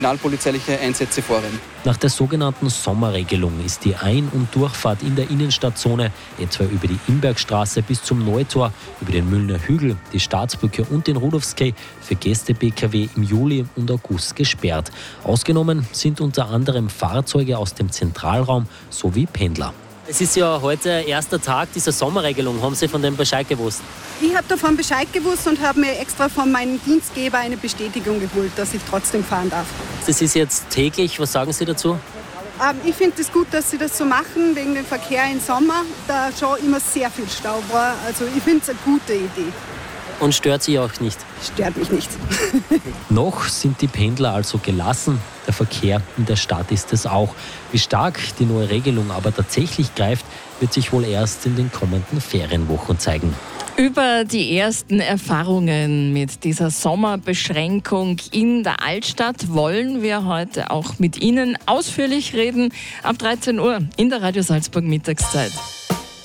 kriminalpolizeiliche Einsätze vorreden. Nach der sogenannten Sommerregelung ist die Ein- und Durchfahrt in der Innenstadtzone, etwa über die Imbergstraße bis zum Neutor, über den Müllner Hügel, die Staatsbrücke und den Rudolfskay für Gäste-Pkw im Juli und August gesperrt. Ausgenommen sind unter anderem Fahrzeuge aus dem Zentralraum sowie Pendler. Es ist ja heute erster Tag dieser Sommerregelung. Haben Sie von dem Bescheid gewusst? Ich habe davon Bescheid gewusst und habe mir extra von meinem Dienstgeber eine Bestätigung geholt, dass ich trotzdem fahren darf. Das ist jetzt täglich. Was sagen Sie dazu? Ich finde es gut, dass sie das so machen, wegen dem Verkehr im Sommer, da schon immer sehr viel Stau war. Also ich finde es eine gute Idee. Und stört Sie auch nicht? Stört mich nicht. Noch sind die Pendler also gelassen. Der Verkehr in der Stadt ist es auch. Wie stark die neue Regelung aber tatsächlich greift, wird sich wohl erst in den kommenden Ferienwochen zeigen. Über die ersten Erfahrungen mit dieser Sommerbeschränkung in der Altstadt wollen wir heute auch mit Ihnen ausführlich reden. Ab 13 Uhr in der Radio Salzburg Mittagszeit.